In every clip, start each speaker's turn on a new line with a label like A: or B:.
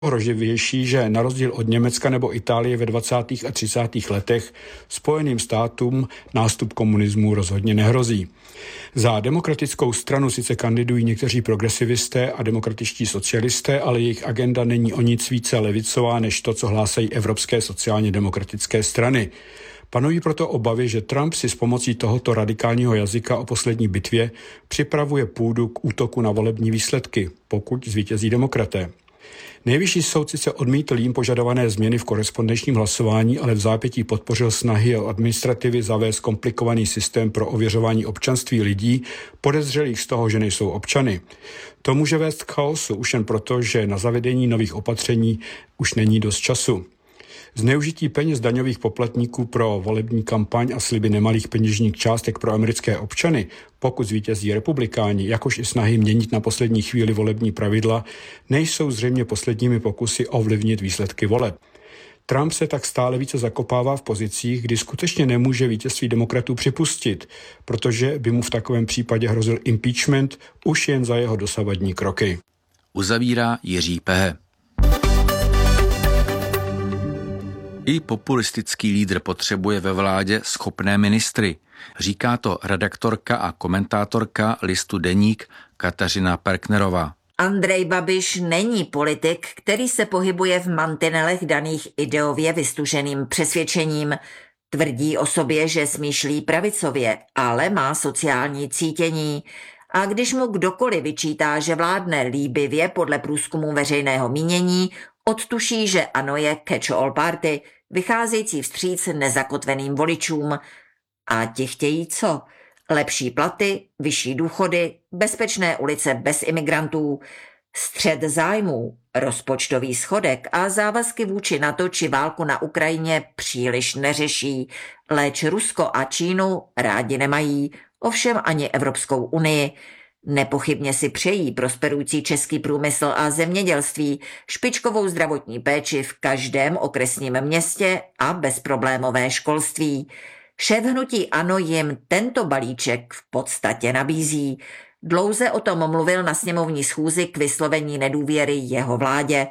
A: hroživější, že na rozdíl od Německa nebo Itálie ve 20. a 30. letech Spojeným státům nástup komunismu rozhodně nehrozí. Za demokratickou stranu sice kandidují někteří progresivisté a demokratičtí socialisté, ale jejich agenda není o nic více levicová než to, co hlásají evropské sociálně demokratické strany. Panují proto obavy, že Trump si s pomocí tohoto radikálního jazyka o poslední bitvě připravuje půdu k útoku na volební výsledky, pokud zvítězí demokraté. Nejvyšší soud sice odmítl jím požadované změny v korespondenčním hlasování, ale v zápětí podpořil snahy o administrativy zavést komplikovaný systém pro ověřování občanství lidí, podezřelých z toho, že nejsou občany. To může vést k chaosu už jen proto, že na zavedení nových opatření už není dost času. Zneužití peněz daňových poplatníků pro volební kampaň a sliby nemalých peněžních částek pro americké občany, pokud zvítězí republikáni, jakož i snahy měnit na poslední chvíli volební pravidla, nejsou zřejmě posledními pokusy ovlivnit výsledky voleb. Trump se tak stále více zakopává v pozicích, kdy skutečně nemůže vítězství demokratů připustit, protože by mu v takovém případě hrozil impeachment už jen za jeho dosavadní kroky.
B: Uzavírá Jiří Pehe. I populistický lídr potřebuje ve vládě schopné ministry. Říká to redaktorka a komentátorka listu Deník Kateřina Perknerová.
C: Andrej Babiš není politik, který se pohybuje v mantinelech daných ideově vystuženým přesvědčením. Tvrdí o sobě, že smýšlí pravicově, ale má sociální cítění. A když mu kdokoliv vyčítá, že vládne líbivě podle průzkumu veřejného mínění, odtuší, že ANO je catch-all party, vycházející vstříc nezakotveným voličům. A ti chtějí co? Lepší platy, vyšší důchody, bezpečné ulice bez imigrantů, střet zájmů, rozpočtový schodek a závazky vůči NATO či válku na Ukrajině příliš neřeší, leč Rusko a Čínu rádi nemají, ovšem ani Evropskou unii. Nepochybně si přejí prosperující český průmysl a zemědělství, špičkovou zdravotní péči v každém okresním městě a bezproblémové školství. Šéf hnutí ANO jim tento balíček v podstatě nabízí. Dlouze o tom mluvil na sněmovní schůzi k vyslovení nedůvěry jeho vládě.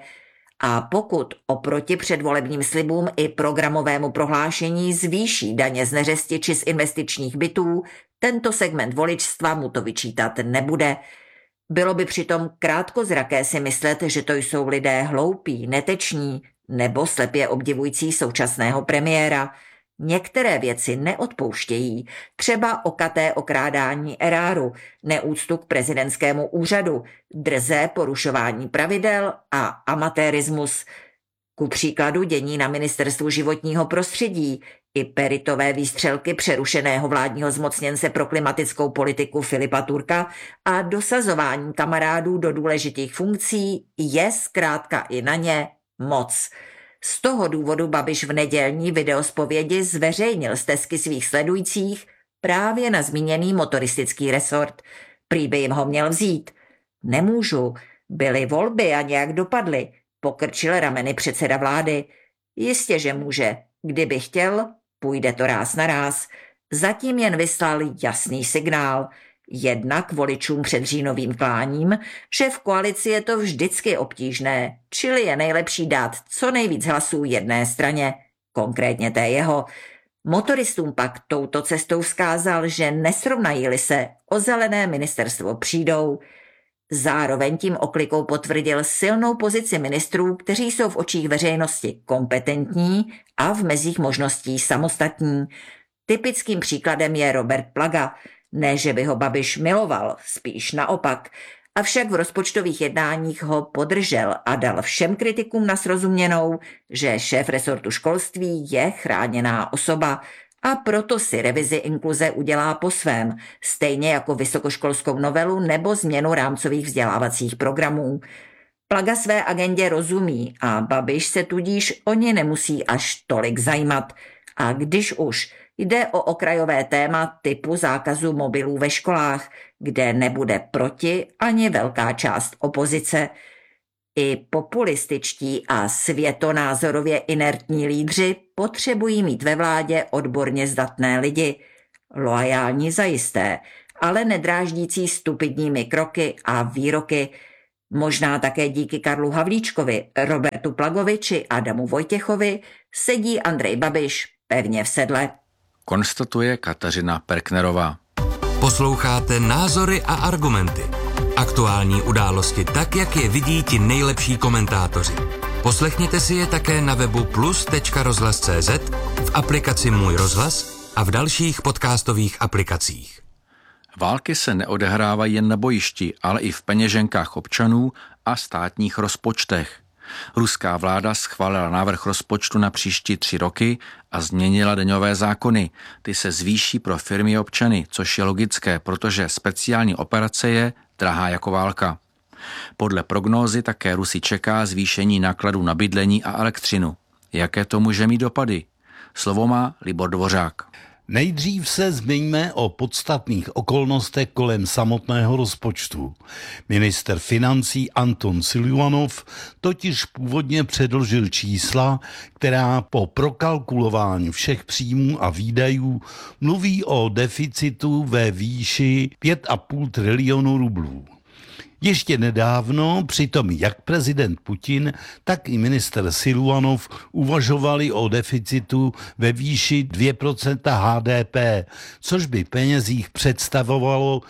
C: A pokud oproti předvolebním slibům i programovému prohlášení zvýší daně z neřesti či z investičních bytů, tento segment voličstva mu to vyčítat nebude. Bylo by přitom krátkozraké si myslet, že to jsou lidé hloupí, neteční nebo slepě obdivující současného premiéra. Některé věci neodpouštějí, třeba okaté okrádání eráru, neúctu k prezidentskému úřadu, drzé porušování pravidel a amatérismus. Ku příkladu dění na ministerstvu životního prostředí i peritové výstřelky přerušeného vládního zmocněnce pro klimatickou politiku Filipa Turka a dosazování kamarádů do důležitých funkcí je zkrátka i na ně moc. Z toho důvodu Babiš v nedělní videospovědi zveřejnil stesky svých sledujících právě na zmíněný motoristický resort. Prý by jim ho měl vzít. Nemůžu, byly volby a nějak dopadly, pokrčil rameny předseda vlády. Jistě, že může. Kdyby chtěl, půjde to ráz na ráz. Zatím jen vyslal jasný signál. Jednak voličům před říjnovým kláním, že v koalici je to vždycky obtížné, čili je nejlepší dát co nejvíc hlasů jedné straně, konkrétně té jeho. Motoristům pak touto cestou vzkázal, že nesrovnají-li se, o zelené ministerstvo přijdou. Zároveň tím oklikou potvrdil silnou pozici ministrů, kteří jsou v očích veřejnosti kompetentní a v mezích možností samostatní. Typickým příkladem je Robert Plaga. Ne, že by ho Babiš miloval, spíš naopak. Avšak v rozpočtových jednáních ho podržel a dal všem kritikům na srozuměnou, že šéf resortu školství je chráněná osoba a proto si revizi inkluze udělá po svém, stejně jako vysokoškolskou novelu nebo změnu rámcových vzdělávacích programů. Plaga své agendě rozumí a Babiš se tudíž o ně nemusí až tolik zajímat. A když už, jde o okrajové téma typu zákazu mobilů ve školách, kde nebude proti ani velká část opozice. I populističtí a světonázorově inertní lídři potřebují mít ve vládě odborně zdatné lidi. Loajální zajisté, ale nedráždící stupidními kroky a výroky. Možná také díky Karlu Havlíčkovi, Robertu Plagovi či Adamu Vojtěchovi sedí Andrej Babiš pevně v sedle.
B: Konstatuje Kateřina Perknerová.
D: Posloucháte Názory a argumenty. Aktuální události tak, jak je vidí ti nejlepší komentátoři. Poslechněte si je také na webu plus.rozhlas.cz, v aplikaci Můj rozhlas a v dalších podcastových aplikacích.
B: Války se neodehrávají jen na bojišti, ale i v peněženkách občanů a státních rozpočtech. Ruská vláda schválila návrh rozpočtu na příští 3 roky a změnila daňové zákony. Ty se zvýší pro firmy a občany, což je logické, protože speciální operace je drahá jako válka. Podle prognózy také Rusy čeká zvýšení nákladů na bydlení a elektřinu. Jaké to může mít dopady? Slovo má Libor Dvořák.
E: Nejdřív se zmiňme o podstatných okolnostech kolem samotného rozpočtu. Ministr financí Anton Siluanov totiž původně předložil čísla, která po prokalkulování všech příjmů a výdajů mluví o deficitu ve výši 5,5 trilionu rublů. Ještě nedávno přitom jak prezident Putin, tak i ministr Siluanov uvažovali o deficitu ve výši 2% HDP, což by penězích představovalo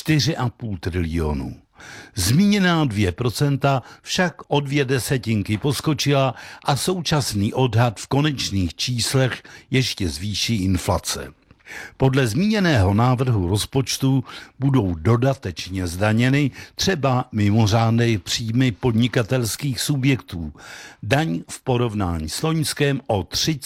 E: 4,5 trilionu. Zmíněná 2% však o 0,2 poskočila a současný odhad v konečných číslech ještě zvýší inflace. Podle zmíněného návrhu rozpočtu budou dodatečně zdaněny třeba mimořádné příjmy podnikatelských subjektů. Daň v porovnání s loňskem o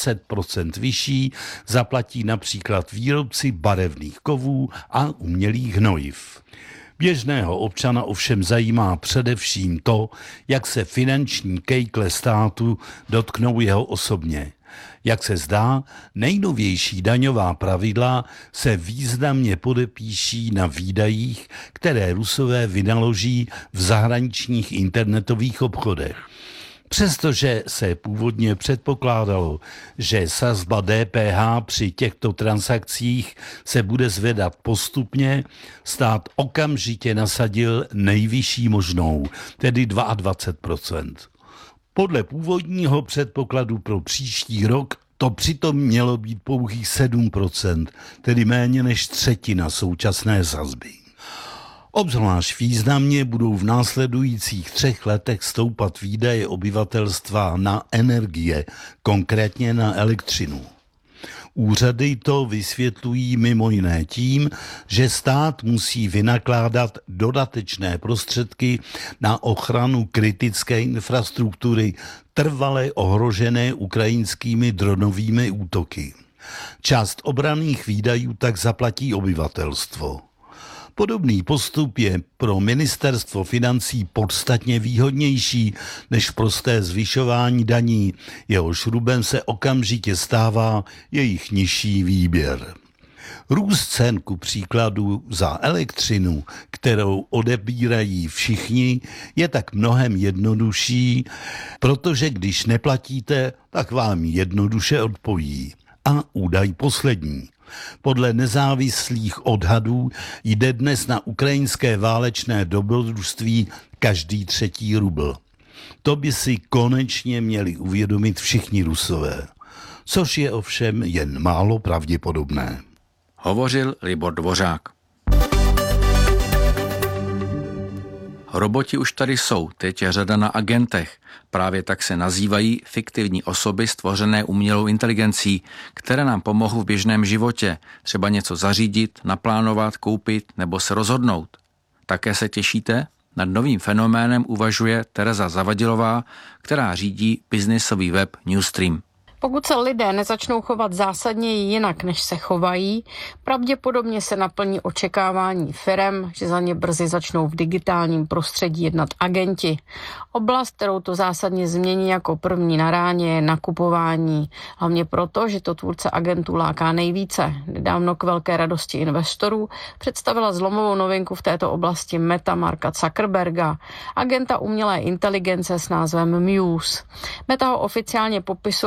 E: 30% vyšší zaplatí například výrobci barevných kovů a umělých hnojiv. Běžného občana ovšem zajímá především to, jak se finanční kejkle státu dotknou jeho osobně. Jak se zdá, nejnovější daňová pravidla se významně podepíší na výdajích, které Rusové vynaloží v zahraničních internetových obchodech. Přestože se původně předpokládalo, že sazba DPH při těchto transakcích se bude zvedat postupně, stát okamžitě nasadil nejvyšší možnou, tedy 22%. Podle původního předpokladu pro příští rok to přitom mělo být pouhých 7%, tedy méně než třetina současné sazby. Obzvlášť významně budou v následujících 3 letech stoupat výdaje obyvatelstva na energie, konkrétně na elektřinu. Úřady to vysvětlují mimo jiné tím, že stát musí vynakládat dodatečné prostředky na ochranu kritické infrastruktury trvale ohrožené ukrajinskými dronovými útoky. Část obranných výdajů tak zaplatí obyvatelstvo. Podobný postup je pro ministerstvo financí podstatně výhodnější než prosté zvyšování daní, jehož rubem se okamžitě stává jejich nižší výběr. Růst cen ku příkladu za elektřinu, kterou odebírají všichni, je tak mnohem jednodušší, protože když neplatíte, tak vám jednoduše odpojí. A údaj poslední. Podle nezávislých odhadů jde dnes na ukrajinské válečné dobrodružství každý 3. rubl. To by si konečně měli uvědomit všichni Rusové, což je ovšem jen málo pravděpodobné.
B: Hovořil Libor Dvořák. Roboti už tady jsou, teď je řada na agentech. Právě tak se nazývají fiktivní osoby stvořené umělou inteligencí, které nám pomohou v běžném životě, třeba něco zařídit, naplánovat, koupit nebo se rozhodnout. Také se těšíte? Nad novým fenoménem uvažuje Tereza Zavadilová, která řídí biznisový web Newstream.
F: Pokud se lidé nezačnou chovat zásadně jinak, než se chovají, pravděpodobně se naplní očekávání firem, že za ně brzy začnou v digitálním prostředí jednat agenti. Oblast, kterou to zásadně změní jako první na ráně, je nakupování. Hlavně proto, že to tvůrce agentů láká nejvíce. Nedávno k velké radosti investorů představila zlomovou novinku v této oblasti Meta Marka Zuckerberga, agenta umělé inteligence s názvem Muse. Meta ho oficiálně popisuje jako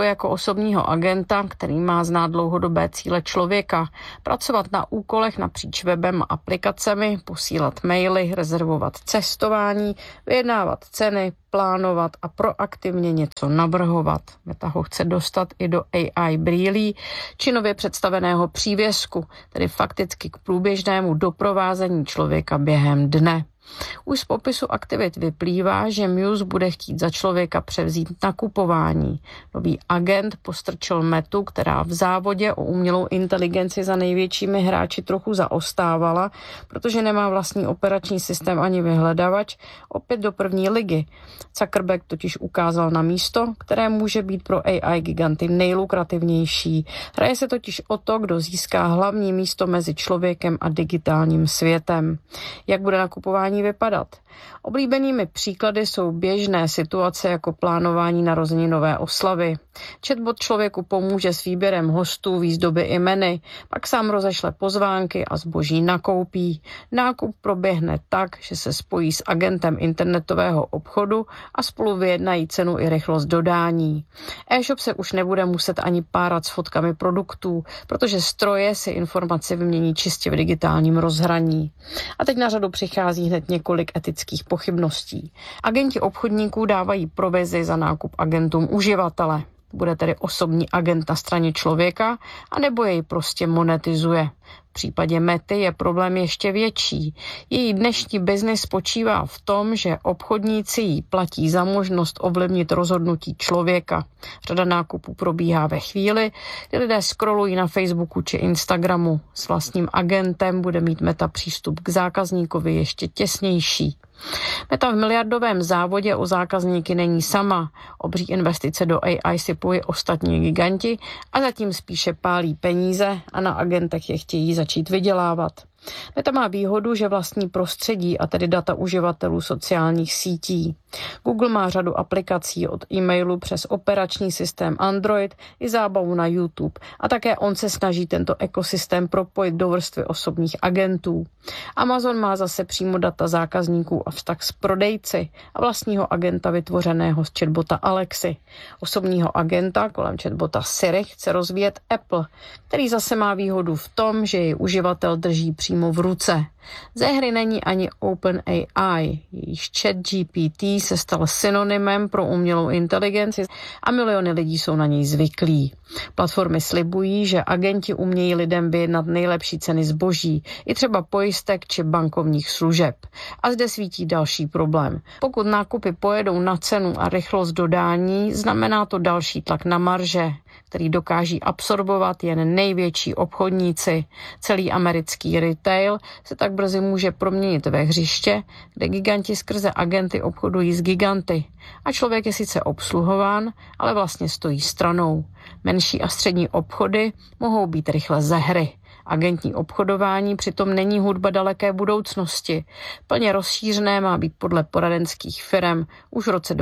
F: osobního agenta, který má znát dlouhodobé cíle člověka, pracovat na úkolech napříč webem a aplikacemi, posílat maily, rezervovat cestování, vyjednávat ceny, plánovat a proaktivně něco navrhovat. Meta ho chce dostat i do AI brýlí či nově představeného přívěsku, tedy fakticky k průběžnému doprovázení člověka během dne. Už z popisu aktivit vyplývá, že Muse bude chtít za člověka převzít nakupování. Nový agent postrčil Metu, která v závodě o umělou inteligenci za největšími hráči trochu zaostávala, protože nemá vlastní operační systém ani vyhledavač, opět do první ligy. Zuckerberg totiž ukázal na místo, které může být pro AI giganty nejlukrativnější. Hraje se totiž o to, kdo získá hlavní místo mezi člověkem a digitálním světem. Jak bude nakupování vypadat? Oblíbenými příklady jsou běžné situace jako plánování narozeninové oslavy. Chatbot člověku pomůže s výběrem hostů, výzdoby i menu, pak sám rozešle pozvánky a zboží nakoupí. Nákup proběhne tak, že se spojí s agentem internetového obchodu a spolu vyjednají cenu i rychlost dodání. E-shop se už nebude muset ani párat s fotkami produktů, protože stroje si informace vymění čistě v digitálním rozhraní. A teď na řadu přichází hned několik etických pochybností. Agenti obchodníků dávají provizi za nákup agentům uživatele. Bude tedy osobní agent na straně člověka, anebo jej prostě monetizuje. V případě Mety je problém ještě větší. Její dnešní biznis spočívá v tom, že obchodníci jí platí za možnost ovlivnit rozhodnutí člověka. Řada nákupů probíhá ve chvíli, kdy lidé scrollují na Facebooku či Instagramu. S vlastním agentem bude mít Meta přístup k zákazníkovi ještě těsnější. Meta v miliardovém závodě o zákazníky není sama. Obří investice do AI sypují ostatní giganti a zatím spíše pálí peníze a na agentech je chtějí začít vydělávat. Meta má výhodu, že vlastní prostředí a tedy data uživatelů sociálních sítí. Google má řadu aplikací od e-mailu přes operační systém Android i zábavu na YouTube a také on se snaží tento ekosystém propojit do vrstvy osobních agentů. Amazon má zase přímo data zákazníků a vztah s prodejci a vlastního agenta vytvořeného z chatbota Alexy. Osobního agenta kolem chatbota Siri chce rozvíjet Apple, který zase má výhodu v tom, že jej uživatel drží přímo v ruce. Ze hry není ani OpenAI, jejíž ChatGPT se stal synonymem pro umělou inteligenci a miliony lidí jsou na něj zvyklí. Platformy slibují, že agenti umějí lidem vyjednat nejlepší ceny zboží, i třeba pojistek či bankovních služeb. A zde svítí další problém. Pokud nákupy pojedou na cenu a rychlost dodání, znamená to další tlak na marže, který dokáží absorbovat jen největší obchodníci. Celý americký retail se tak brzy může proměnit ve hřiště, kde giganti skrze agenty obchodují s giganty. A člověk je sice obsluhován, ale vlastně stojí stranou. Menší a střední obchody mohou být rychle ze hry. Agentní obchodování přitom není hudba daleké budoucnosti. Plně rozšířené má být podle poradenských firem už v roce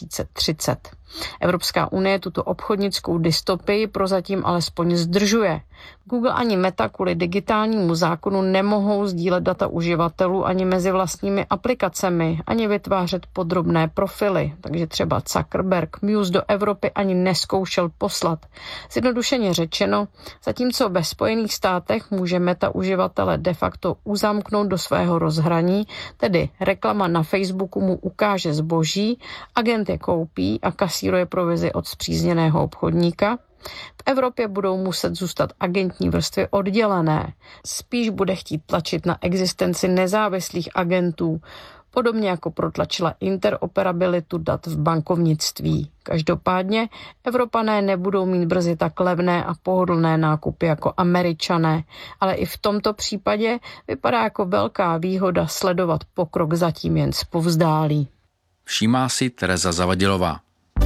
F: 2030. Evropská unie tuto obchodnickou dystopii prozatím alespoň zdržuje. Google ani Meta kvůli digitálnímu zákonu nemohou sdílet data uživatelů ani mezi vlastními aplikacemi, ani vytvářet podrobné profily, takže třeba Zuckerberg Muse do Evropy ani neskoušel poslat. Zjednodušeně řečeno, zatímco ve Spojených státech může Meta uživatele de facto uzamknout do svého rozhraní, tedy reklama na Facebooku mu ukáže zboží, agent je koupí a kasíruje provizi od spřízněného obchodníka, v Evropě budou muset zůstat agentní vrstvy oddělené. Spíš bude chtít tlačit na existenci nezávislých agentů, podobně jako protlačila interoperabilitu dat v bankovnictví. Každopádně Evropané nebudou mít brzy tak levné a pohodlné nákupy jako Američané, ale i v tomto případě vypadá jako velká výhoda sledovat pokrok zatím jen zpovzdálí.
B: Všímá si Tereza Zavadilová.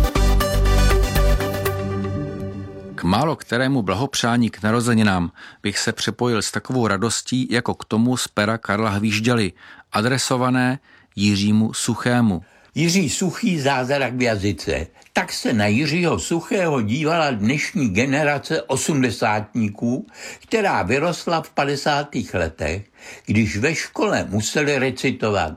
B: K málo kterému blahopřání k narozeninám bych se připojil s takovou radostí jako k tomu z pera Karla Hvížďaly, adresované Jiřímu Suchému.
G: Jiří Suchý, zázrak v jazyce. Tak se na Jiřího Suchého dívala dnešní generace osmdesátníků, která vyrostla v 50. letech, když ve škole museli recitovat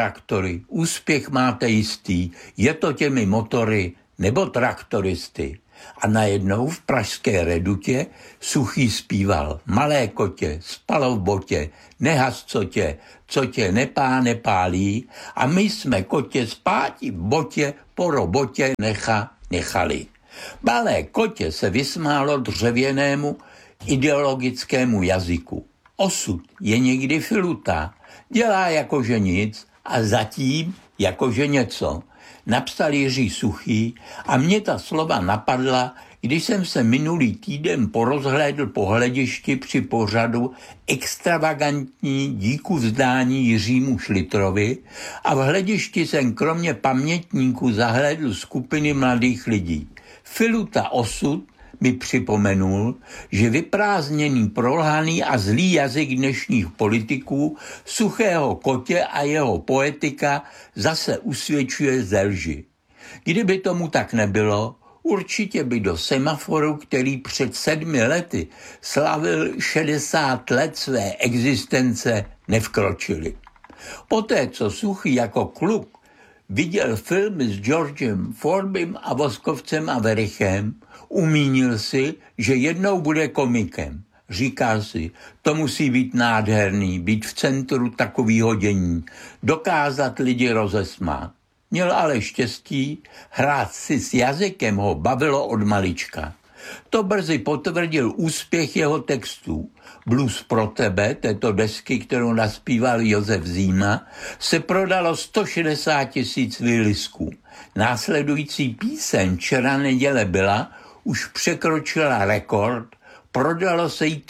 G: traktory, úspěch máte jistý, je to těmi motory nebo traktoristy. A najednou v pražské Redutě Suchý zpíval: malé kotě, spalo v botě, nehas co tě nepálí, a my jsme kotě spáti v botě po robotě nechali. Malé kotě se vysmálo dřevěnému ideologickému jazyku. Osud je někdy filutá, dělá jakože nic a zatím jakože něco. Napsal Jiří Suchý a mě ta slova napadla, když jsem se minulý týden porozhlédl po hledišti při pořadu Extravagantní díku vzdání Jiřímu Šlitrovi a v hledišti jsem kromě pamětníků zahlédl skupiny mladých lidí. Filuta Osud mi připomenul, že vyprázdněný, prolhaný a zlý jazyk dnešních politiků Suchého kotě a jeho poetika zase usvědčuje ze lži. Kdyby tomu tak nebylo, určitě by do Semaforu, který před 7 lety slavil 60 let své existence, nevkročili. Poté, co Suchý jako kluk viděl filmy s Georgem Forbym a Voskovcem a Werichem, umínil si, že jednou bude komikem. Říká si, to musí být nádherný, být v centru takového dění, dokázat lidi rozesmát. Měl ale štěstí, hrát si s jazykem ho bavilo od malička. To brzy potvrdil úspěch jeho textů. Blues pro tebe, této desky, kterou naspíval Josef Zíma, se prodalo 160 000 výlisků. Následující píseň Včera neděle byla už překročila rekord, prodalo se jí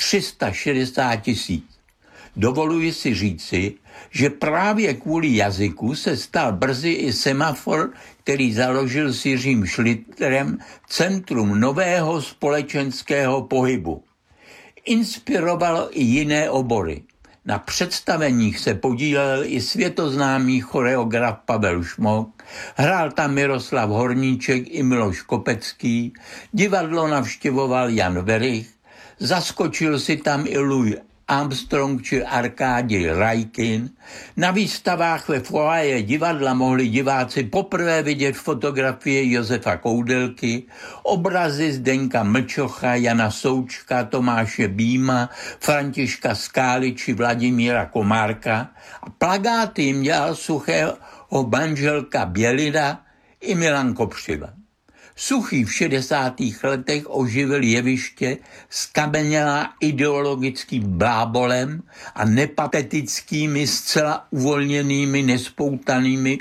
G: 360 000. Dovoluji si říci, že právě kvůli jazyku se stal brzy i Semafor, který založil s Jiřím Šlitrem centrum nového společenského pohybu. Inspirovalo i jiné obory. Na představeních se podílel i světoznámý choreograf Pavel Šmok, hrál tam Miroslav Horníček i Miloš Kopecký, divadlo navštěvoval Jan Werich, zaskočil si tam i Louis Armstrong či Arkádij Rajkin. Na výstavách ve foaje divadla mohli diváci poprvé vidět fotografie Josefa Koudelky, obrazy Zdeňka Mlčocha, Jana Součka, Tomáše Býma, Františka Skály či Vladimíra Komárka a plakáty jim dělal Suchého manželka Bělida i Milan Kopřiva. Suchý v 60. letech oživil jeviště skamenělá ideologickým blábolem a nepatetickými, zcela uvolněnými, nespoutanými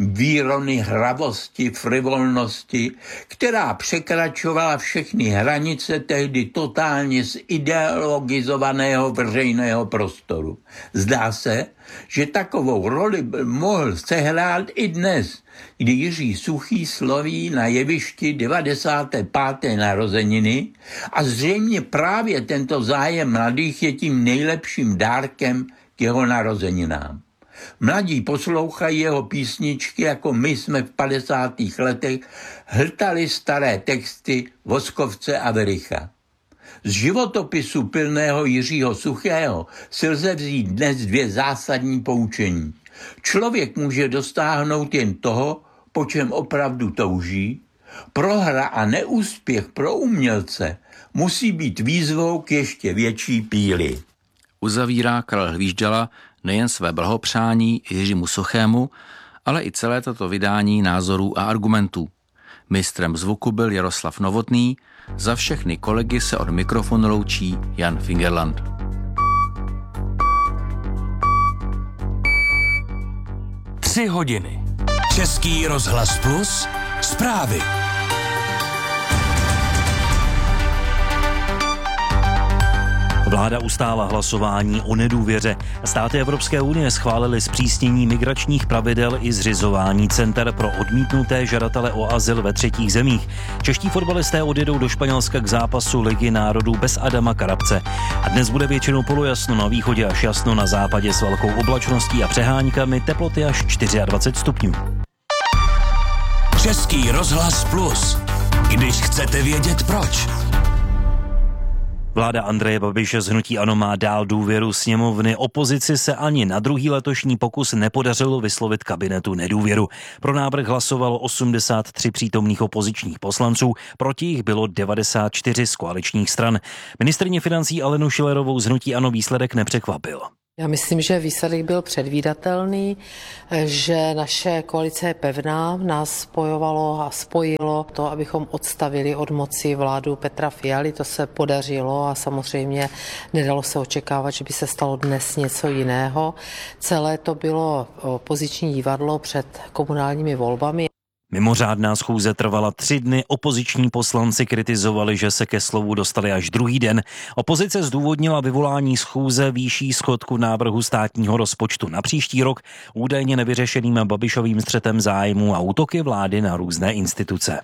G: výrony hravosti, frivolnosti, která překračovala všechny hranice tehdy totálně zideologizovaného veřejného prostoru. Zdá se, že takovou roli mohl sehrát i dnes, kdy Jiří Suchý sloví na jevišti 95. narozeniny a zřejmě právě tento zájem mladých je tím nejlepším dárkem k jeho narozeninám. Mladí poslouchají jeho písničky, jako my jsme v 50. letech hltali staré texty Voskovce a Wericha. Z životopisu pilného Jiřího Suchého si lze vzít dnes 2 zásadní poučení. Člověk může dosáhnout jen toho, po čem opravdu touží. Prohra a neúspěch pro umělce musí být výzvou k ještě větší píli.
B: Uzavírá Karel Hvížděla nejen své blahopřání Jiřímu Suchému, ale i celé toto vydání názorů a argumentů. Mistrem zvuku byl Jaroslav Novotný, za všechny kolegy se od mikrofonu loučí Jan Fingerland.
D: Tři hodiny. Český rozhlas Plus, zprávy.
H: Vláda ustála hlasování o nedůvěře. Státy Evropské unie schválily zpřísnění migračních pravidel i zřizování center pro odmítnuté žadatele o azyl ve třetích zemích. Čeští fotbalisté odjedou do Španělska k zápasu Ligy národů bez Adama Karabce. A dnes bude většinou polojasno, na východě až jasno, na západě s velkou oblačností a přeháňkami, teploty až 24 stupňů.
D: Český rozhlas Plus. Když chcete vědět proč.
H: Vláda Andreje Babiše z hnutí ANO má dál důvěru sněmovny. Opozici se ani na druhý letošní pokus nepodařilo vyslovit kabinetu nedůvěru. Pro návrh hlasovalo 83 přítomných opozičních poslanců, proti jich bylo 94 z koaličních stran. Ministryni financí Alenu Schillerovou z hnutí ANO výsledek nepřekvapil.
I: Já myslím, že výsledek byl předvídatelný, že naše koalice je pevná, nás spojovalo a spojilo to, abychom odstavili od moci vládu Petra Fialy. To se podařilo a samozřejmě nedalo se očekávat, že by se stalo dnes něco jiného. Celé to bylo opoziční divadlo před komunálními volbami.
H: Mimořádná schůze trvala 3 dny, opoziční poslanci kritizovali, že se ke slovu dostali až druhý den. Opozice zdůvodnila vyvolání schůze výší schodku návrhu státního rozpočtu na příští rok, údajně nevyřešeným Babišovým střetem zájmů a útoky vlády na různé instituce.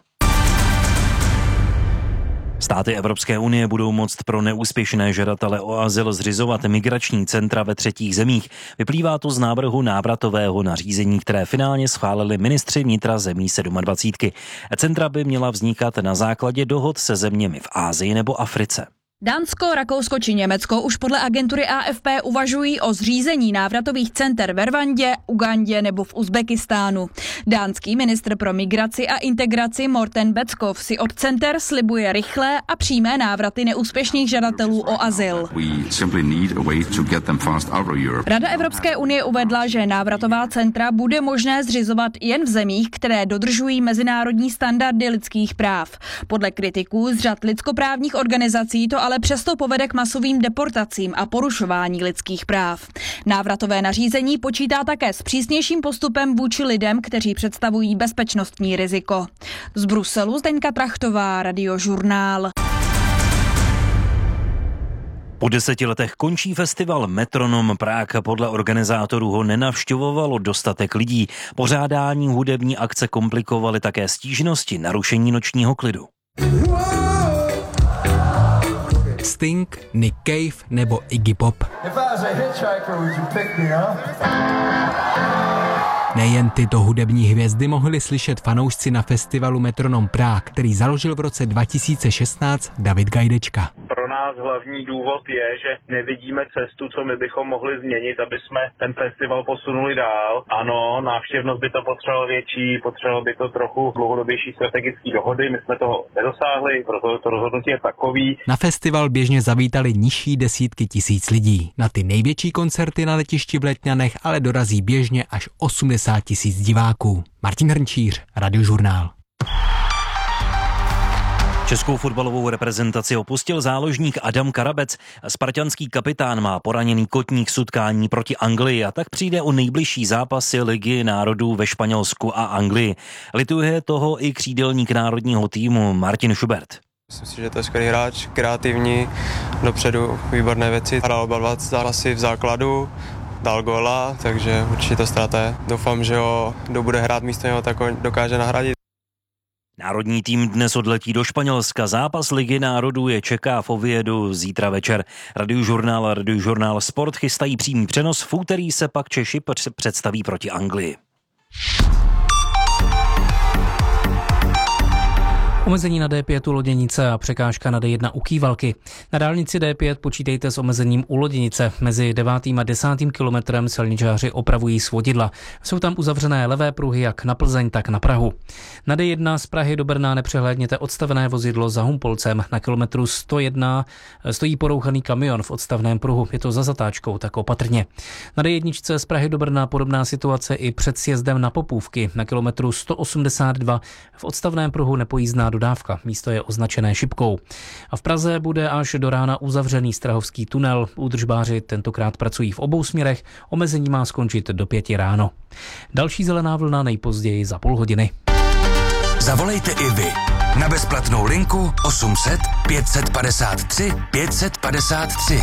H: Státy Evropské unie budou moct pro neúspěšné žadatele o azyl zřizovat migrační centra ve třetích zemích. Vyplývá to z návrhu návratového nařízení, které finálně schválili ministři vnitra zemí 27. Centra by měla vznikat na základě dohod se zeměmi v Asii nebo Africe.
J: Dánsko, Rakousko či Německo už podle agentury AFP uvažují o zřízení návratových center ve Rwandě, Ugandě nebo v Uzbekistánu. Dánský ministr pro migraci a integraci Morten Beckov si od center slibuje rychlé a přímé návraty neúspěšných žadatelů o azyl. Rada Evropské unie uvedla, že návratová centra bude možné zřizovat jen v zemích, které dodržují mezinárodní standardy lidských práv. Podle kritiků z řad lidskoprávních organizací to ale přesto povede k masovým deportacím a porušování lidských práv. Návratové nařízení počítá také s přísnějším postupem vůči lidem, kteří představují bezpečnostní riziko. Z Bruselu Zdeňka Trachtová, Radiožurnál.
H: Po 10 letech končí festival Metronom Prague. Podle organizátorů ho nenavštěvovalo dostatek lidí. Pořádání hudební akce komplikovaly také stížnosti narušení nočního klidu.
K: Sting, Nick Cave nebo Iggy Pop. Nejen tyto hudební hvězdy mohli slyšet fanoušci na festivalu Metronom Prague, který založil v roce 2016 David Gajdečka.
L: Pro nás hlavní důvod je, že nevidíme cestu, co my bychom mohli změnit, aby jsme ten festival posunuli dál. Ano, návštěvnost by to potřebovalo větší, potřebovalo by to trochu dlouhodobější strategické dohody, my jsme toho nedosáhli, proto to rozhodnutí je takový.
K: Na festival běžně zavítali nižší desítky tisíc lidí. Na ty největší koncerty na letišti v Letňanech ale dorazí běžně až 80 000 diváků. Martin Hrnčíř, Radiožurnál.
H: Českou fotbalovou reprezentaci opustil záložník Adam Karabec. Spartanský kapitán má poraněný kotník z utkání proti Anglii a tak přijde o nejbližší zápasy Ligy národů ve Španělsku a Anglii. Lituje toho i křídelník národního týmu Martin Schubert.
M: Myslím si, že to je skvělý hráč, kreativní, dopředu výborné věci. Hrál oba 2 zápasy v základu, dal góla, takže určitě to ztráta. Doufám, že ho, kdo bude hrát místo něho, tak ho dokáže nahradit.
H: Národní tým dnes odletí do Španělska. Zápas Ligy národů je čeká v Oviedu zítra večer. Radiožurnál a Radiožurnál Sport chystají přímý přenos. V úterý se pak Češi představí proti Anglii.
N: Omezení na D5 u Loděnice a překážka na D1 u Kývalky. Na dálnici D5 počítejte s omezením u Loděnice. Mezi 9. a 10. kilometrem silničáři opravují svodidla. Jsou tam uzavřené levé pruhy jak na Plzeň, tak na Prahu. Na D1 z Prahy do Brna nepřehlédněte odstavené vozidlo za Humpolcem. Na kilometru 101 stojí porouchaný kamion v odstavném pruhu. Je to za zatáčkou, tak opatrně. Na D1 z Prahy do Brna podobná situace i před sjezdem na Popůvky. Na kilometru 182 v odstavném pruhu nepojízdná dodávka. Místo je označené šipkou. A v Praze bude až do rána uzavřený Strahovský tunel. Údržbáři tentokrát pracují v obou směrech. Omezení má skončit do 5 ráno. Další zelená vlna nejpozději za půl hodiny.
D: Zavolejte i vy na bezplatnou linku 800 553 553.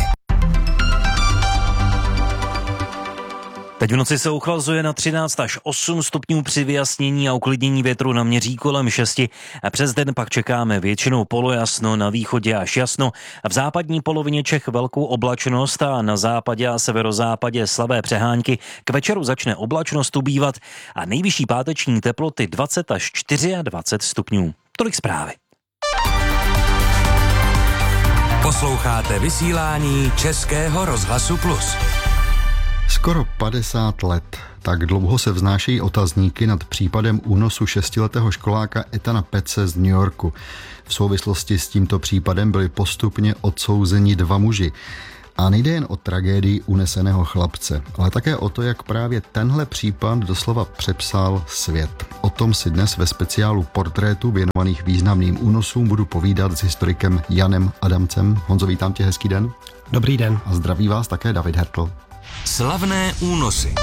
H: Teď v noci se ochlazuje na 13 až 8 stupňů při vyjasnění a uklidnění větru naměří kolem 6. A přes den pak čekáme většinou polojasno, na východě až jasno. V západní polovině Čech velkou oblačnost a na západě a severozápadě slabé přehánky. K večeru začne oblačnost ubývat a nejvyšší páteční teploty 20 až 24 stupňů. Tolik zprávy.
D: Posloucháte vysílání Českého rozhlasu Plus.
O: Skoro 50 let. Tak dlouho se vznášejí otazníky nad případem únosu 6letého školáka Ethana Petze z New Yorku. V souvislosti s tímto případem byli postupně odsouzeni 2 muži. A nejde jen o tragédii uneseného chlapce, ale také o to, jak právě tenhle případ doslova přepsal svět. O tom si dnes ve speciálu portrétu věnovaných významným únosům budu povídat s historikem Janem Adamcem. Honzo, vítám tě, hezký den.
P: Dobrý den.
O: A zdraví vás také David Hertl.
D: Slavné únosy.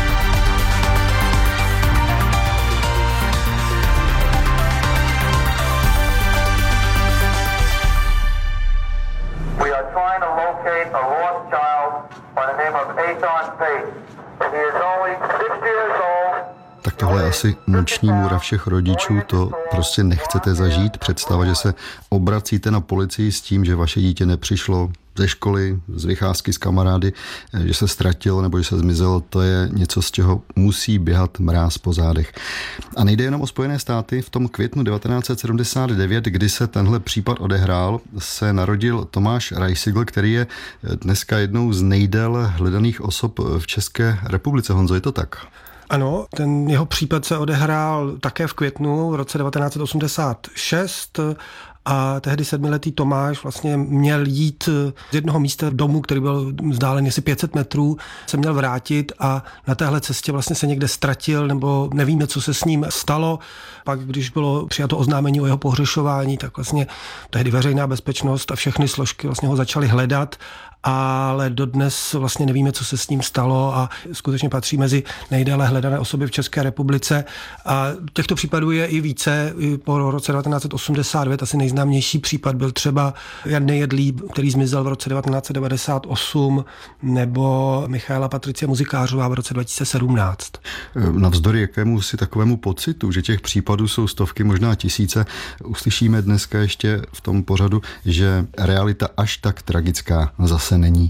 O: Tak tohle je asi noční můra všech rodičů, to prostě nechcete zažít. Představa, že se obracíte na policii s tím, že vaše dítě nepřišlo ze školy, z vycházky s kamarády, že se ztratilo nebo že se zmizelo, to je něco, z čeho musí běhat mráz po zádech. A nejde jenom o Spojené státy. V tom květnu 1979, kdy se tenhle případ odehrál, se narodil Tomáš Reisigl, který je dneska jednou z nejdéle hledaných osob v České republice. Honzo, je to tak?
P: Ano, ten jeho případ se odehrál také v květnu v roce 1986 a tehdy 7letý Tomáš vlastně měl jít z jednoho místa domu, který byl vzdálen asi 500 metrů, se měl vrátit a na téhle cestě vlastně se někde ztratil nebo nevíme, co se s ním stalo. Pak, když bylo přijato oznámení o jeho pohřešování, tak vlastně tehdy veřejná bezpečnost a všechny složky vlastně ho začaly hledat, ale dodnes vlastně nevíme, co se s ním stalo a skutečně patří mezi nejdéle hledané osoby v České republice. A těchto případů je i více. I po roce 1989 asi nejznámější případ byl třeba Jan Nejedlý, který zmizel v roce 1998, nebo Michaela Patricie Muzikářová v roce 2017.
O: Navzdory jakému si takovému pocitu, že těch případů jsou stovky, možná tisíce, uslyšíme dneska ještě v tom pořadu, že realita až tak tragická zase není.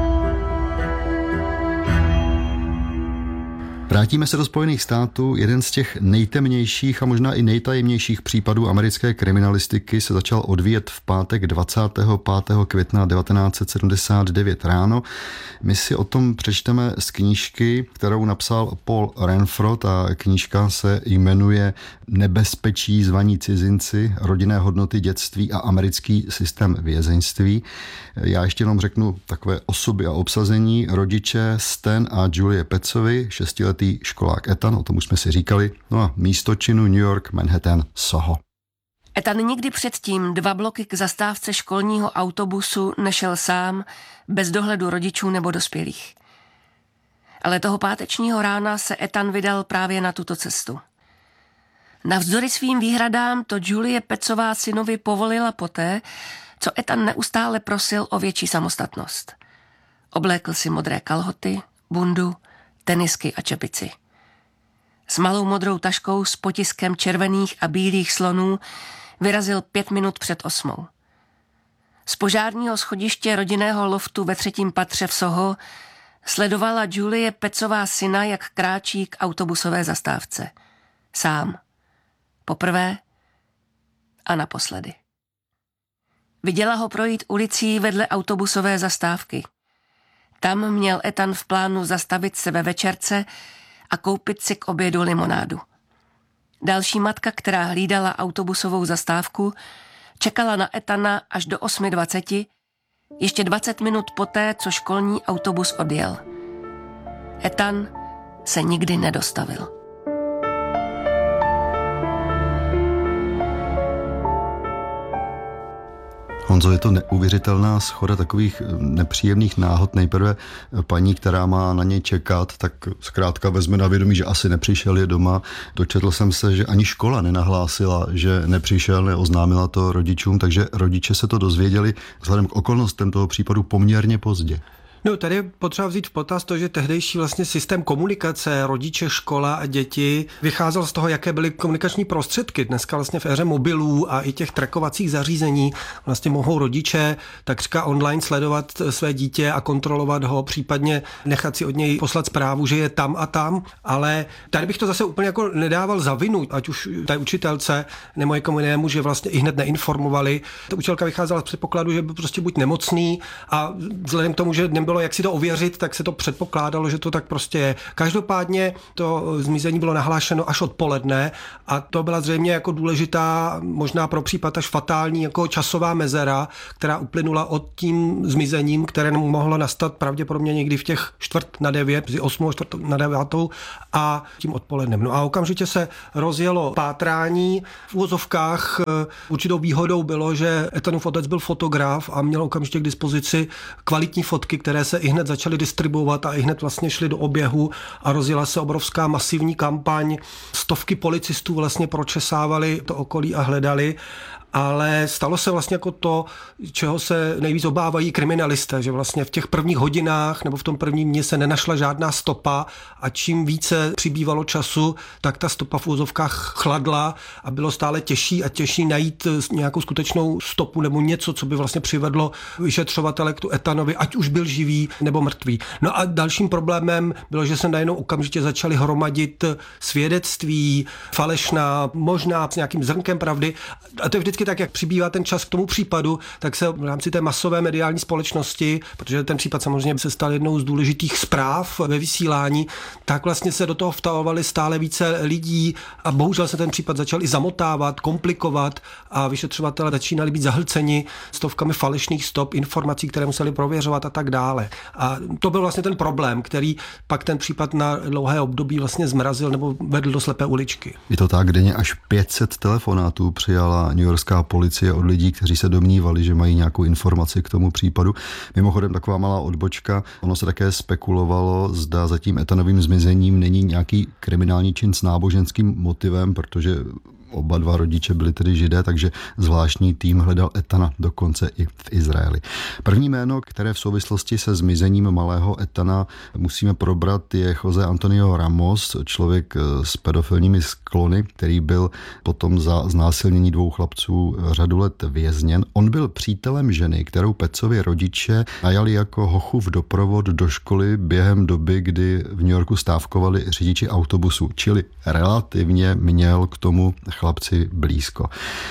O: Vrátíme se do Spojených států. Jeden z těch nejtemnějších a možná i nejtajemnějších případů americké kriminalistiky se začal odvíjet v pátek 25. května 1979 ráno. My si o tom přečteme z knížky, kterou napsal Paul Renfro. Ta knížka se jmenuje Nebezpečí zvaní cizinci, rodinné hodnoty dětství a americký systém vězeňství. Já ještě jenom řeknu takové osoby a obsazení. Rodiče Stan a Julie Petzovi, 6letý školák Ethan, o tom už jsme si říkali, no a místo činu New York, Manhattan, Soho.
Q: Ethan nikdy předtím 2 bloky k zastávce školního autobusu nešel sám, bez dohledu rodičů nebo dospělých. Ale toho pátečního rána se Ethan vydal právě na tuto cestu. Navzdory svým výhradám to Julie Petzová synovi povolila poté, co Ethan neustále prosil o větší samostatnost. Oblékl si modré kalhoty, bundu, tenisky a čepici. S malou modrou taškou s potiskem červených a bílých slonů vyrazil 5 minut před 8. Z požárního schodiště rodinného loftu ve 3. patře v Soho sledovala Julie Petzová syna, jak kráčí k autobusové zastávce. Sám. Poprvé a naposledy. Viděla ho projít ulicí vedle autobusové zastávky. Tam měl Ethan v plánu zastavit se ve večerce a koupit si k obědu limonádu. Další matka, která hlídala autobusovou zastávku, čekala na Ethana až do 8:20, ještě 20 minut poté, co školní autobus odjel. Ethan se nikdy nedostavil.
O: Honzo, je to neuvěřitelná shoda takových nepříjemných náhod. Nejprve paní, která má na něj čekat, tak zkrátka vezme na vědomí, že asi nepřišel, je doma. Dočetl jsem se, že ani škola nenahlásila, že nepřišel, neoznámila to rodičům, takže rodiče se to dozvěděli vzhledem k okolnostem toho případu poměrně pozdě.
P: No, tady je potřeba vzít v potaz to, že tehdejší vlastně systém komunikace rodiče, škola a děti vycházel z toho, jaké byly komunikační prostředky. Dneska vlastně v éře mobilů a i těch trackovacích zařízení vlastně mohou rodiče takřka online sledovat své dítě a kontrolovat ho, případně nechat si od něj poslat zprávu, že je tam a tam, ale tady bych to zase úplně jako nedával za vinu, ať už té učitelce nebo někomu jinému, že vlastně i hned neinformovali. Ta učitelka vycházela z předpokladu, že byl prostě buď nemocný a vzhledem k tomu, že nebylo jak si to ověřit, tak se to předpokládalo, že to tak prostě je. Každopádně to zmizení bylo nahlášeno až odpoledne a to byla zřejmě jako důležitá, možná pro případ až fatální jako časová mezera, která uplynula od tím zmizením, které mohlo nastat pravděpodobně někdy v těch 8:45, mezi 8 a 8:45 a tím odpolednem. No a okamžitě se rozjelo pátrání. V uvozovkách určitou výhodou bylo, že Ethanův otec byl fotograf a měl okamžitě k dispozici kvalitní fotky, které se i hned začaly distribuovat a i hned vlastně šly do oběhu a rozjela se obrovská masivní kampaň. Stovky policistů vlastně pročesávali to okolí a hledali. Ale stalo se vlastně jako to, čeho se nejvíc obávají kriminalisté, že vlastně v těch prvních hodinách nebo v tom prvním dni se nenašla žádná stopa a čím více přibývalo času, tak ta stopa v úzovkách chladla a bylo stále těžší a těžší najít nějakou skutečnou stopu nebo něco, co by vlastně přivedlo vyšetřovatele k tu Ethanovi, ať už byl živý nebo mrtvý. No a dalším problémem bylo, že se najednou okamžitě začaly hromadit svědectví, falešná, možná s nějakým zrnkem pravdy. A to je vždycky tak, jak přibývá ten čas k tomu případu, tak se v rámci té masové mediální společnosti, protože ten případ samozřejmě se stal jednou z důležitých zpráv ve vysílání, tak vlastně se do toho vtahovali stále více lidí a bohužel se ten případ začal i zamotávat, komplikovat a vyšetřovatelé začínali být zahlceni stovkami falešných stop, informací, které museli prověřovat a tak dále. A to byl vlastně ten problém, který pak ten případ na dlouhé období vlastně zmrazil nebo vedl do slepé uličky.
O: Je to tak, denně až 500 telefonátů přijala newyorská policie od lidí, kteří se domnívali, že mají nějakou informaci k tomu případu. Mimochodem taková malá odbočka, ono se také spekulovalo, zda za tím Ethanovým zmizením není nějaký kriminální čin s náboženským motivem, protože oba dva rodiče byli tedy Židé, takže zvláštní tým hledal Ethana dokonce i v Izraeli. První jméno, které v souvislosti se zmizením malého Ethana musíme probrat, je José Antonio Ramos, člověk s pedofilními sklony, který byl potom za znásilnění 2 chlapců řadu let vězněn. On byl přítelem ženy, kterou Petzovi rodiče najali jako hochu v doprovod do školy během doby, kdy v New Yorku stávkovali řidiči autobusu, čili relativně měl k tomu chlapci blízko.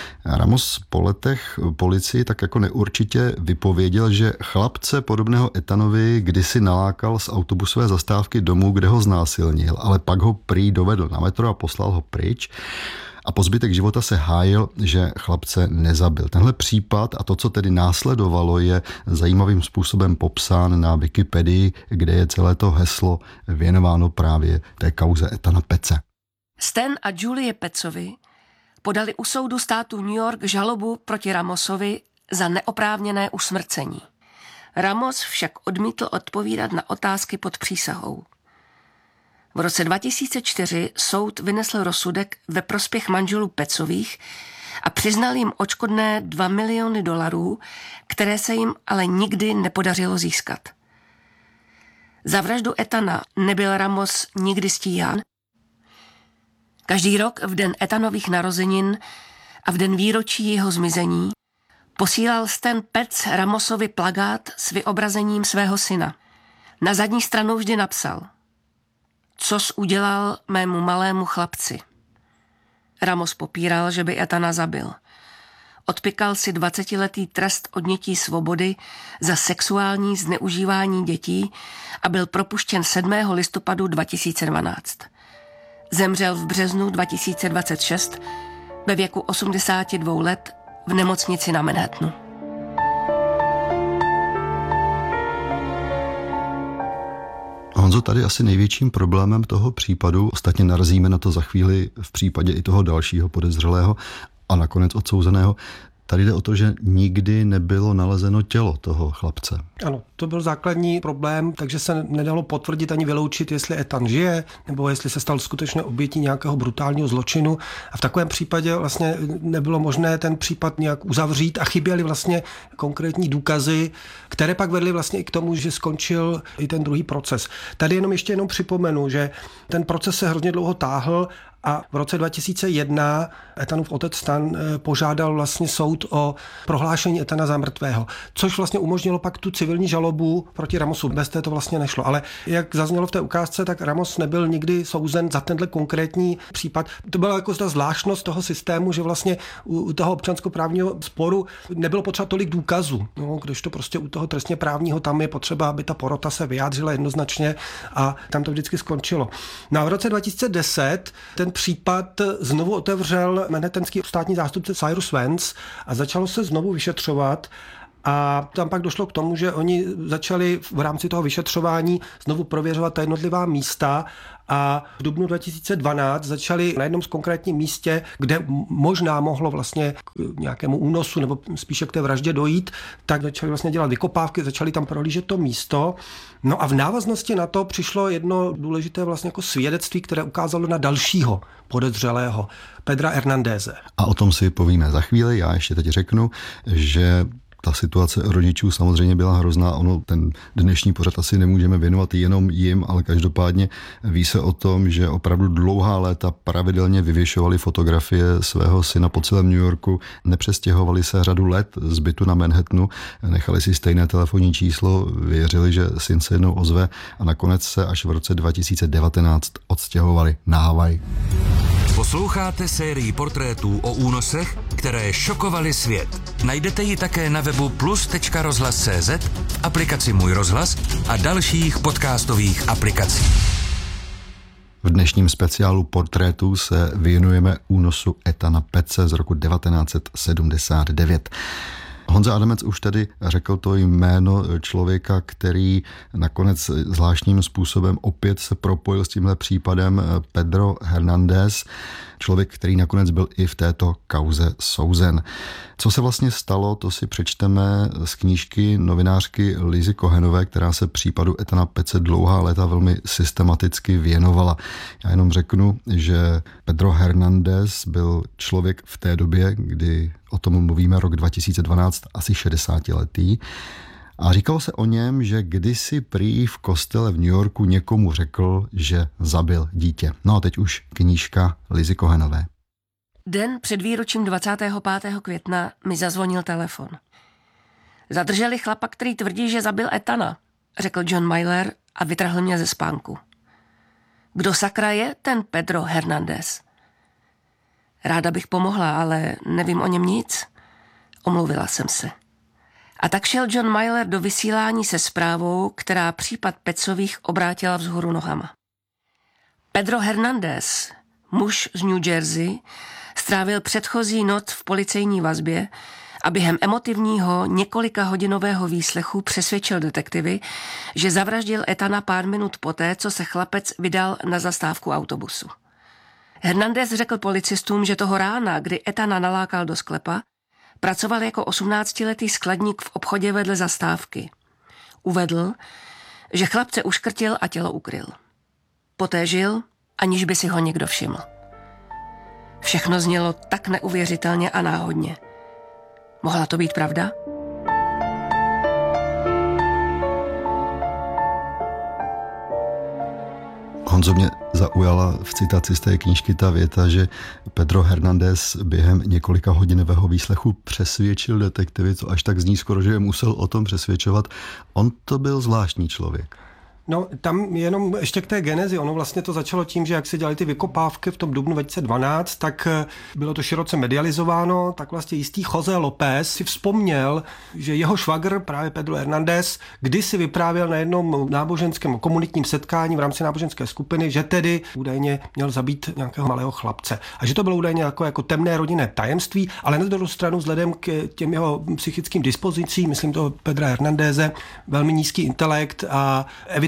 O: Ramos po letech policii tak jako neurčitě vypověděl, že chlapce podobného Ethanovi kdysi nalákal z autobusové zastávky domů, kde ho znásilnil, ale pak ho prý dovedl na metro a poslal ho pryč. A po zbytek života se hájil, že chlapce nezabil. Tenhle případ a to, co tedy následovalo, je zajímavým způsobem popsán na Wikipedii, kde je celé to heslo věnováno právě té kauze Ethana Petze.
Q: Stan a Julie Petzovi podali u soudu státu New York žalobu proti Ramosovi za neoprávněné usmrcení. Ramos však odmítl odpovídat na otázky pod přísahou. V roce 2004 soud vynesl rozsudek ve prospěch manželů Petzových a přiznal jim odškodné $2 miliony, které se jim ale nikdy nepodařilo získat. Za vraždu Ethana nebyl Ramos nikdy stíhán. Každý rok v den Ethanových narozenin a v den výročí jeho zmizení posílal Stan Petz Ramosovi plakát s vyobrazením svého syna. Na zadní stranu vždy napsal: "Cos udělal mému malému chlapci." Ramos popíral, že by Ethana zabil. Odpykal si 20letý trest odnětí svobody za sexuální zneužívání dětí a byl propuštěn 7. listopadu 2012. Zemřel v březnu 2026 ve věku 82 let v nemocnici na Manhattanu.
O: Honzo, tady asi největším problémem toho případu, ostatně narazíme na to za chvíli v případě i toho dalšího podezřelého a nakonec odsouzeného, tady jde o to, že nikdy nebylo nalezeno tělo toho chlapce.
P: Ano, to byl základní problém, takže se nedalo potvrdit ani vyloučit, jestli Ethan žije, nebo jestli se stal skutečně obětí nějakého brutálního zločinu. A v takovém případě vlastně nebylo možné ten případ nějak uzavřít a chyběly vlastně konkrétní důkazy, které pak vedly vlastně i k tomu, že skončil i ten druhý proces. Tady ještě připomenu, že ten proces se hrozně dlouho táhl a v roce 2001 Ethanův otec Stan požádal vlastně soud o prohlášení Ethana za mrtvého, což vlastně umožnilo pak tu civilní žalobu proti Ramosu. Bez té to vlastně nešlo. Ale jak zaznělo v té ukázce, tak Ramos nebyl nikdy souzen za tenhle konkrétní případ. To byla jako ta zvláštnost toho systému, že vlastně u toho občanskoprávního sporu nebylo potřeba tolik důkazů. No, když to prostě u toho trestně právního tam je potřeba, aby ta porota se vyjádřila jednoznačně a tam to vždycky skončilo. No a v roce 2010 ten případ znovu otevřel manhattanský státní zástupce Cyrus Vance a začalo se znovu vyšetřovat. A tam pak došlo k tomu, že oni začali v rámci toho vyšetřování znovu prověřovat ta jednotlivá místa a v dubnu 2012 začali na jednom z konkrétním místě, kde možná mohlo vlastně k nějakému únosu nebo spíše k té vraždě dojít, tak začali vlastně dělat vykopávky, začali tam prohlížet to místo. No a v návaznosti na to přišlo jedno důležité vlastně jako svědectví, které ukázalo na dalšího podezřelého, Pedra Hernandéze.
O: A o tom si povíme za chvíli. Já ještě teď řeknu, že ta situace rodičů samozřejmě byla hrozná. Ono ten dnešní pořad asi nemůžeme věnovat jenom jim, ale každopádně ví se o tom, že opravdu dlouhá léta pravidelně vyvěšovali fotografie svého syna po celém New Yorku, nepřestěhovali se řadu let z bytu na Manhattanu, nechali si stejné telefonní číslo, věřili, že syn se jednou ozve a nakonec se až v roce 2019 odstěhovali na Havaj.
D: Posloucháte sérii portrétů o únosech, které šokovaly svět. Najdete ji také na webu plus.rozhlas.cz, v aplikaci Můj rozhlas a dalších podcastových aplikacích.
O: V dnešním speciálu portrétů se věnujeme únosu Ethana Petze z roku 1979. Honza Adamec už tedy řekl to jméno člověka, který nakonec zvláštním způsobem opět se propojil s tímhle případem, Pedro Hernández, člověk, který nakonec byl i v této kauze souzen. Co se vlastně stalo, to si přečteme z knížky novinářky Lizy Cohenové, která se případu Ethana Petze dlouhá léta velmi systematicky věnovala. Já jenom řeknu, že Pedro Hernández byl člověk v té době, kdy o tom mluvíme, rok 2012, asi 60letý. A říkalo se o něm, že kdysi prý v kostele v New Yorku někomu řekl, že zabil dítě. No a teď už knížka Lizy Cohenové.
Q: Den před výročím 25. května mi zazvonil telefon. Zadrželi chlapa, který tvrdí, že zabil Ethana, řekl John Myler a vytrhl mě ze spánku. Kdo sakra je ten Pedro Hernández? Ráda bych pomohla, ale nevím o něm nic. Omluvila jsem se. A tak šel John Myler do vysílání se zprávou, která případ Petzových obrátila vzhůru nohama. Pedro Hernández, muž z New Jersey, strávil předchozí noc v policejní vazbě a během emotivního několikahodinového výslechu přesvědčil detektivy, že zavraždil Ethana pár minut poté, co se chlapec vydal na zastávku autobusu. Hernández řekl policistům, že toho rána, kdy Ethana nalákal do sklepa, pracoval jako 18letý skladník v obchodě vedle zastávky. Uvedl, že chlapce uškrtil a tělo ukryl. Poté žil, aniž by si ho někdo všiml. Všechno znělo tak neuvěřitelně a náhodně. Mohla to být pravda?
O: Honzo, mě zaujala v citaci z té knížky ta věta, že Pedro Hernández během několika hodinového výslechu přesvědčil detektivy, co až tak zní skoro, že je musel o tom přesvědčovat. On to byl zvláštní člověk.
P: No, tam jenom ještě k té genezi. Ono vlastně to začalo tím, že jak se dělaly ty vykopávky v tom dubnu 2012, tak bylo to široce medializováno, tak vlastně jistý José López si vzpomněl, že jeho švagr, právě Pedro Hernández, kdysi vyprávěl na jednom náboženském komunitním setkání v rámci náboženské skupiny, že tedy údajně měl zabít nějakého malého chlapce. A že to bylo údajně jako temné rodinné tajemství, ale na druhou stranu vzhledem k těm jeho psychickým dispozicím, myslím toho Pedra Hernándeze, velmi nízký intelekt a evidentně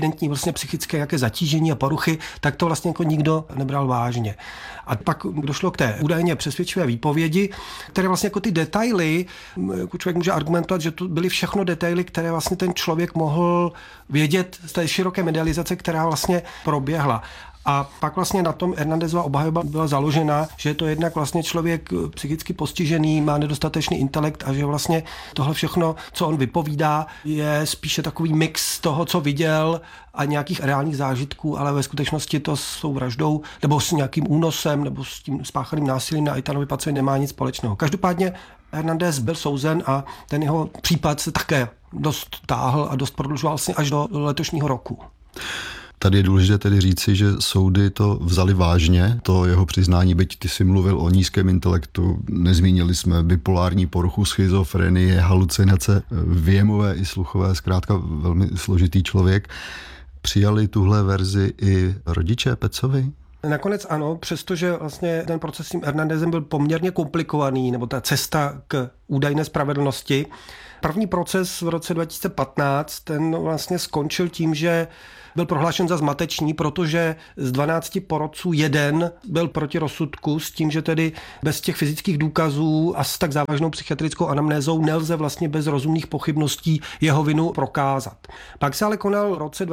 P: evidentní vlastně psychické jaké zatížení a poruchy, tak to vlastně jako nikdo nebral vážně. A pak došlo k té údajně přesvědčivé výpovědi, které vlastně jako ty detaily, jako člověk může argumentovat, že to byly všechno detaily, které vlastně ten člověk mohl vědět z té široké medializace, která vlastně proběhla. A pak vlastně na tom Hernandezova obhajoba byla založena, že je to jednak vlastně člověk psychicky postižený, má nedostatečný intelekt a že vlastně tohle všechno, co on vypovídá, je spíše takový mix toho, co viděl a nějakých reálných zážitků, ale ve skutečnosti to s tou vraždou nebo s nějakým únosem nebo s tím spáchaným násilím na Etanovi Pacovi nemá nic společného. Každopádně Hernandez byl souzen a ten jeho případ se také dost táhl a dost prodlužoval vlastně až do letošního roku.
O: Tady je důležité tedy říci, že soudy to vzali vážně, to jeho přiznání, byť ty si mluvil o nízkém intelektu, nezmínili jsme bipolární poruchu, schizofrenie, halucinace, věmové i sluchové, zkrátka velmi složitý člověk. Přijali tuhle verzi i rodiče Pecovi?
P: Nakonec ano, přestože vlastně ten proces s tím Hernandezem byl poměrně komplikovaný, nebo ta cesta k údajné spravedlnosti. První proces v roce 2015, ten vlastně skončil tím, že byl prohlášen za zmatečný, protože z 12 porotců jeden byl proti rozsudku s tím, že tedy bez těch fyzických důkazů a s tak závažnou psychiatrickou anamnézou nelze vlastně bez rozumných pochybností jeho vinu prokázat. Pak se ale konal v roce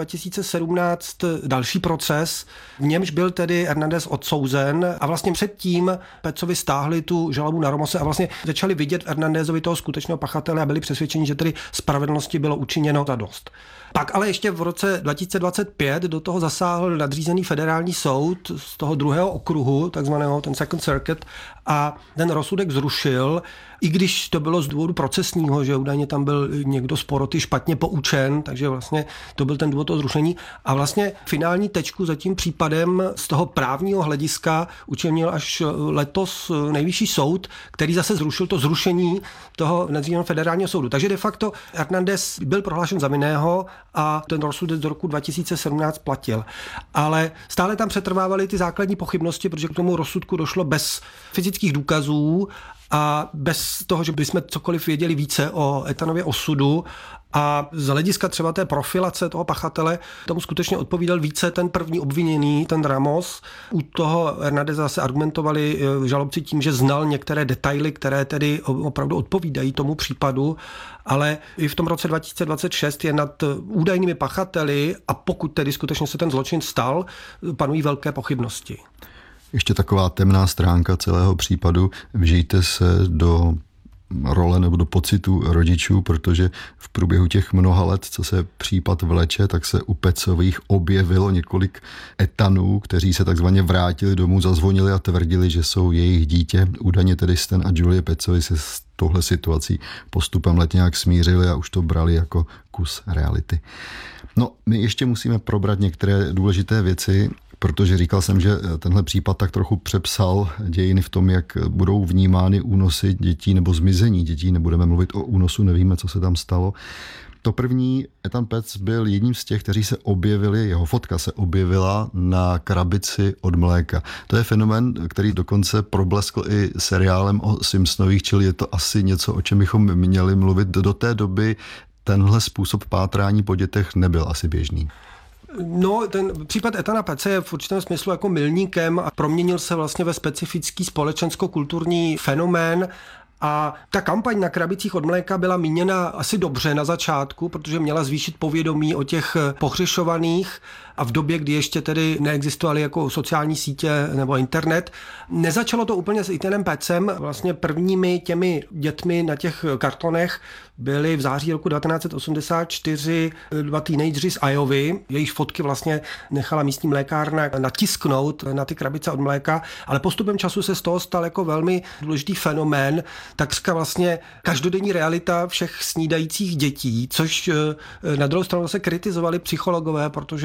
P: 2017 další proces, v němž byl tedy Hernandez odsouzen a vlastně předtím Pecovi stáhli tu žalobu na Romose a vlastně začali vidět Hernandezovi toho skutečného pachatele a byli přesvědčeni, že tedy spravedlnosti bylo učiněno za dost. Pak ale ještě v roce 2025 do toho zasáhl nadřízený federální soud z toho druhého okruhu, takzvaného ten Second Circuit, a ten rozsudek zrušil, i když to bylo z důvodu procesního, že údajně tam byl někdo z poroty špatně poučen, takže vlastně to byl ten důvod toho zrušení. A vlastně finální tečku za tím případem z toho právního hlediska učinil až letos nejvyšší soud, který zase zrušil to zrušení toho nadřízeného federálního soudu. Takže de facto Hernandez byl prohlášen za vinného a ten rozsudek z roku 2017 platil. Ale stále tam přetrvávaly ty základní pochybnosti, protože k tomu rozsudku došlo bez fyzických důkazů a bez toho, že bychom cokoliv věděli více o Etanově osudu. A z hlediska třeba té profilace toho pachatele tomu skutečně odpovídal více ten první obviněný, ten Ramos. U toho Hernandeza se argumentovali žalobci tím, že znal některé detaily, které tedy opravdu odpovídají tomu případu, ale i v tom roce 2026 je nad údajnými pachateli, a pokud tedy skutečně se ten zločin stal, panují velké pochybnosti.
O: Ještě taková temná stránka celého případu. Vžijte se do role nebo do pocitu rodičů, protože v průběhu těch mnoha let, co se případ vleče, tak se u Pecových objevilo několik Etanů, kteří se takzvaně vrátili domů, zazvonili a tvrdili, že jsou jejich dítě. Údajně tedy Stan a Julie Pecovi se s touhle situací postupem let nějak smířili a už to brali jako kus reality. No, my ještě musíme probrat některé důležité věci, protože říkal jsem, že tenhle případ tak trochu přepsal dějiny v tom, jak budou vnímány únosy dětí nebo zmizení dětí. Nebudeme mluvit o únosu, nevíme, co se tam stalo. To první, Ethan Pec byl jedním z těch, kteří se objevili, jeho fotka se objevila na krabici od mléka. To je fenomén, který dokonce probleskl i seriálem o Simpsonových, čili je to asi něco, o čem bychom měli mluvit. Do té doby tenhle způsob pátrání po dětech nebyl asi běžný.
P: No, ten případ Ethana Pece je v určitém smyslu jako milníkem a proměnil se vlastně ve specifický společensko-kulturní fenomén. A ta kampaň na krabicích od mléka byla míněna asi dobře na začátku, protože měla zvýšit povědomí o těch pohřešovaných a v době, kdy ještě tedy neexistovaly jako sociální sítě nebo internet. Nezačalo to úplně s Ethanem Pecem, vlastně prvními těmi dětmi na těch kartonech byli v září roku 1984 dva teenageři z Iovy. Jejich fotky vlastně nechala místní mlékárna natisknout na ty krabice od mléka, ale postupem času se z toho stal jako velmi důležitý fenomén, takřka vlastně každodenní realita všech snídajících dětí, což na druhou stranu se kritizovali psychologové, protože údajně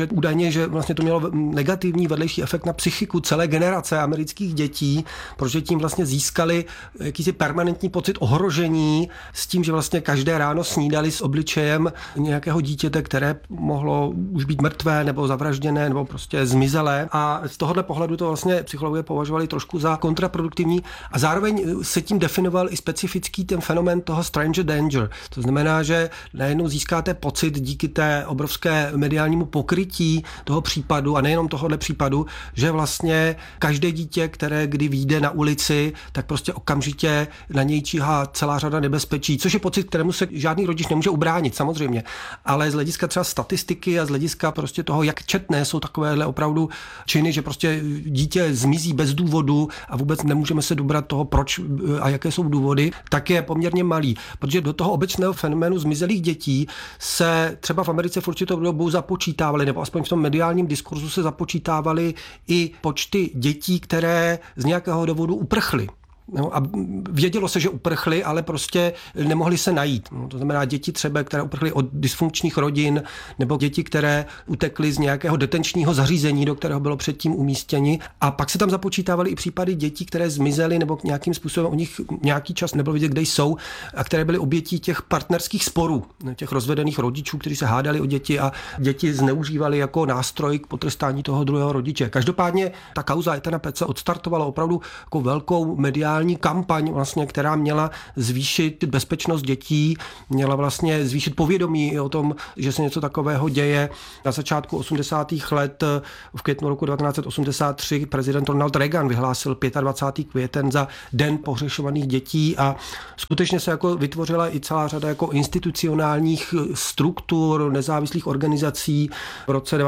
P: Samozřejmě, že vlastně to mělo negativní vedlejší efekt na psychiku celé generace amerických dětí, protože tím vlastně získali jakýsi permanentní pocit ohrožení s tím, že vlastně každé ráno snídali s obličejem nějakého dítěte, které mohlo už být mrtvé nebo zavražděné nebo prostě zmizelé. A z tohohle pohledu to vlastně psychologové považovali trošku za kontraproduktivní a zároveň se tím definoval i specifický ten fenomén toho stranger danger. To znamená, že najednou získáte pocit díky té obrovské mediálnímu pokrytí toho případu a nejenom tohohle případu, že vlastně každé dítě, které kdy vyjde na ulici, tak prostě okamžitě na něj číhá celá řada nebezpečí, což je pocit, kterému se žádný rodič nemůže ubránit, samozřejmě. Ale z hlediska třeba statistiky a z hlediska prostě toho, jak četné jsou takovéhle opravdu činy, že prostě dítě zmizí bez důvodu a vůbec nemůžeme se dobrat toho, proč a jaké jsou důvody, tak je poměrně malý. Protože do toho obecného fenoménu zmizelých dětí se třeba v Americe v určitou dobu započítávaly, nebo aspoň v tom mediálním diskurzu se započítávaly i počty dětí, které z nějakého důvodu uprchly. No a vědělo se, že uprchli, ale prostě nemohli se najít. No, to znamená děti třeba, které uprchly od dysfunkčních rodin, nebo děti, které utekly z nějakého detenčního zařízení, do kterého bylo předtím umístěni. A pak se tam započítávaly i případy dětí, které zmizely, nebo nějakým způsobem o nich nějaký čas nebylo vidět, kde jsou, a které byly obětí těch partnerských sporů, těch rozvedených rodičů, kteří se hádali o děti a děti zneužívali jako nástroj k potrestání toho druhého rodiče. Každopádně ta kauza Ethana Petze odstartovala opravdu jako velkou mediální kampaň, vlastně, která měla zvýšit bezpečnost dětí, měla vlastně zvýšit povědomí o tom, že se něco takového děje. Na začátku 80. let v květnu roku 1983 prezident Ronald Reagan vyhlásil 25. květen za Den pohřešovaných dětí a skutečně se jako vytvořila i celá řada jako institucionálních struktur, nezávislých organizací. V roce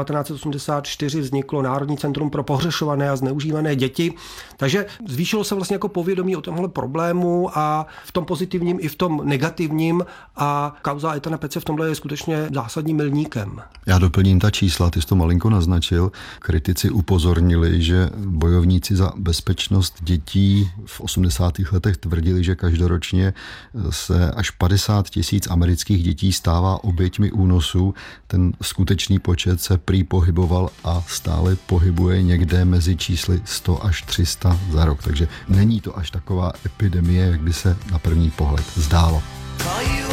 P: 1984 vzniklo Národní centrum pro pohřešované a zneužívané děti. Takže zvýšilo se vlastně jako povědomí o tomhle problému a v tom pozitivním i v tom negativním a kauza Ethana Petze v tomhle je skutečně zásadním milníkem.
O: Já doplním ta čísla, ty jsi to malinko naznačil. Kritici upozornili, že bojovníci za bezpečnost dětí v 80. letech tvrdili, že každoročně se až 50 000 amerických dětí stává oběťmi únosů. Ten skutečný počet se prý pohyboval a stále pohybuje někde mezi čísly 100 až 300 za rok. Takže není to až taková epidemie, jak by se na první pohled zdálo.